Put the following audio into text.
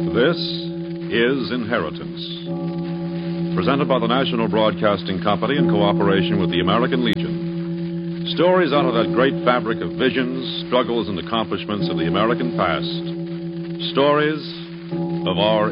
This is Inheritance, presented by the National Broadcasting Company in cooperation with the American Legion. Stories out of that great fabric of visions, struggles, and accomplishments of the American past. Stories of our